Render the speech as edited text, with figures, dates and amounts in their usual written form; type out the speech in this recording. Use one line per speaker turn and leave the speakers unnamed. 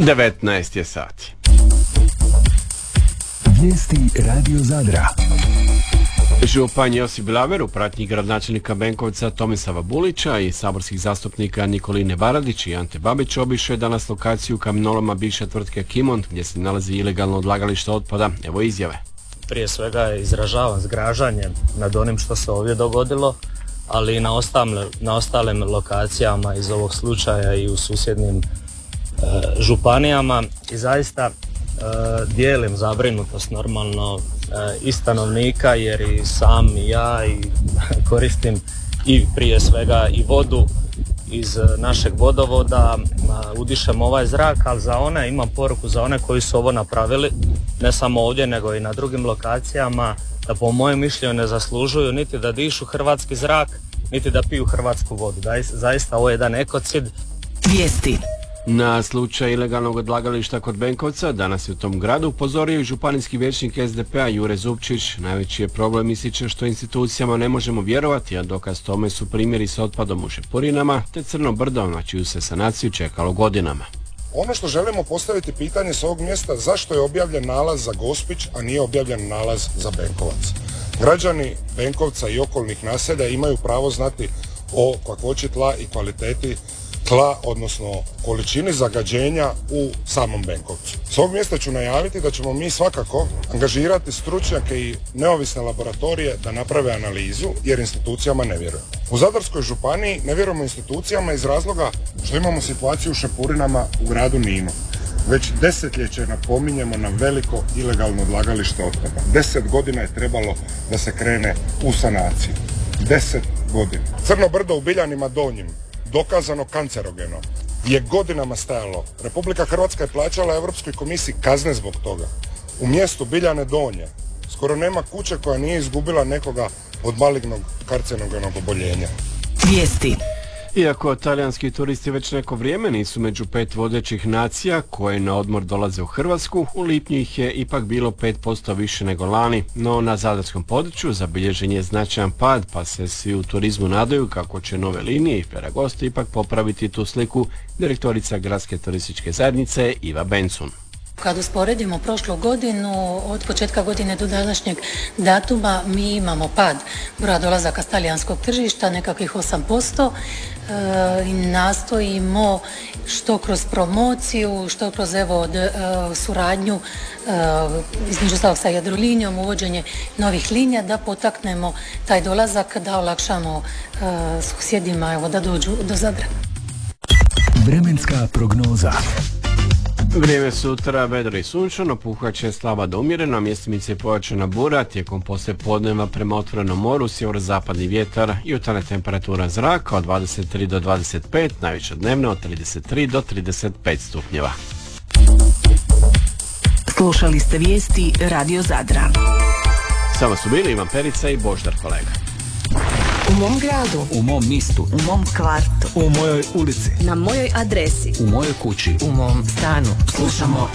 19 je sati.
Vijesti Radio Zadra.
Župan Josip Bilaver u pratnji gradonačelnika Benkovca Tomislava Bulića i saborskih zastupnika Nikoline Baradić i Ante Babić obišao je danas lokaciju kamenoloma bivše tvrtke Kimont gdje se nalazi ilegalno odlagalište otpada. Evo izjave.
Prije svega izražavam zgražanje nad onim što se ovdje dogodilo, ali i na ostalim lokacijama iz ovog slučaja i u susjednim županijama i zaista dijelim zabrinutost normalno i stanovnika jer i sam i ja i koristim i prije svega i vodu iz našeg vodovoda, udišem ovaj zrak, ali imam poruku za one koji su ovo napravili, ne samo ovdje nego i na drugim lokacijama, da po mojem mišljenju ne zaslužuju niti da dišu hrvatski zrak, niti da piju hrvatsku vodu. Zaista ovo je jedan ekocid.
Vijesti.
Na slučaj ilegalnog odlagališta kod Benkovca danas je u tom gradu upozorio i županijski vijećnik SDP-a Jure Zupčić. Najveći je problem, ističe, što institucijama ne možemo vjerovati, a dokaz tome su primjeri s otpadom u Šepurinama te Crno brdo, na čiju se sanaciju čekalo godinama.
Ono što želimo postaviti pitanje s ovog mjesta, zašto je objavljen nalaz za Gospić, a nije objavljen nalaz za Benkovac? Građani Benkovca i okolnih naselja imaju pravo znati o kakvoći tla i kvaliteti tla, odnosno količini zagađenja u samom Benkovcu. S ovog mjesta ću najaviti da ćemo mi svakako angažirati stručnjake i neovisne laboratorije da naprave analizu, jer institucijama ne vjerujemo. U Zadarskoj županiji ne vjerujemo institucijama iz razloga što imamo situaciju u Šepurinama u gradu Ninu. Već desetljeće napominjemo na veliko ilegalno odlagalište otpada. 10 godina je trebalo da se krene u sanaciju. 10 godina. Crno brdo u Biljanima Donjim, dokazano kancerogeno, je godinama stajalo. Republika Hrvatska je plaćala Europskoj komisiji kazne zbog toga. U mjestu Biljane Donje skoro nema kuće koja nije izgubila nekoga od malignog karcenogenog oboljenja.
Vijesti.
Iako talijanski turisti već neko vrijeme nisu među 5 vodećih nacija koje na odmor dolaze u Hrvatsku, u lipnju ih je ipak bilo 5% više nego lani, no na zadarskom području zabilježen je značajan pad, pa se svi u turizmu nadaju kako će nove linije i Ferragosto ipak popraviti tu sliku, direktorica Gradske turističke zajednice Iva Benson.
Kad usporedimo prošlu godinu, od početka godine do današnjeg datuma mi imamo pad broja dolazaka s talijanskog tržišta, nekakvih 8%, i nastojimo što kroz promociju, što kroz suradnju između ostalog sa Jadrolinijom, uvođenje novih linija da potaknemo taj dolazak, da olakšamo susjedima da dođu do Zadra.
Vremenska prognoza.
Vrijeme sutra vedro i sunčano, puhat će slaba do umjerena, mjestimice pojačana bura, tijekom poslijepodneva prema otvorenom moru sjeverozapadni vjetar, jutarnja temperatura zraka od 23 do 25, najviša dnevna od 33 do 35 stupnjeva.
Slušali ste vijesti Radio Zadra.
Samo su bili Ivan Perica i Boždar kolega.
U mom gradu,
U mom mistu,
u mom kvartu,
u mojoj ulici,
na mojoj adresi,
u mojoj kući,
u mom stanu. Slušamo